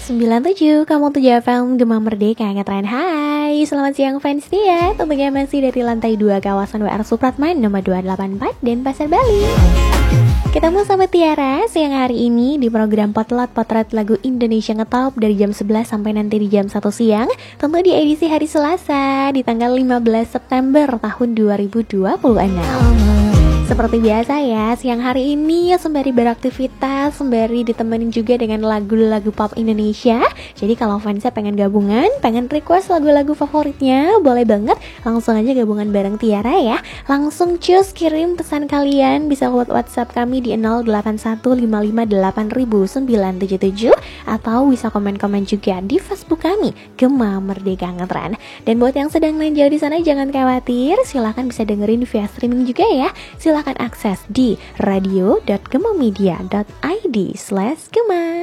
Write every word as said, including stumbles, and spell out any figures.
sembilan puluh tujuh, kamu tujuh F M Gema Merdeka ngetren. Hai, selamat siang fans dia. Tentunya masih dari lantai dua kawasan W R Supratman nomor dua delapan empat Denpasar, Bali. Ketemu sama Tiara siang hari ini di program Potlot Potret Lagu Indonesia Ngetop dari jam sebelas sampai nanti di jam satu siang. Tentu di edisi hari Selasa di tanggal lima belas September tahun dua ribu dua puluh enam. Seperti biasa ya, siang hari ini sembari beraktivitas, sembari ditemenin juga dengan lagu-lagu pop Indonesia. Jadi kalau fansnya pengen gabungan, pengen request lagu-lagu favoritnya, boleh banget langsung aja gabungan bareng Tiara ya. Langsung cus kirim pesan kalian, bisa lewat WhatsApp kami di nol delapan satu lima lima delapan sembilan tujuh tujuh atau bisa komen-komen juga di Facebook kami, Gema Merdeka Ngetren. Dan buat yang sedang main jauh di sana jangan khawatir, silahkan bisa dengerin via streaming juga ya. Silahkan akses di radio dot gemamedia dot id slash gema.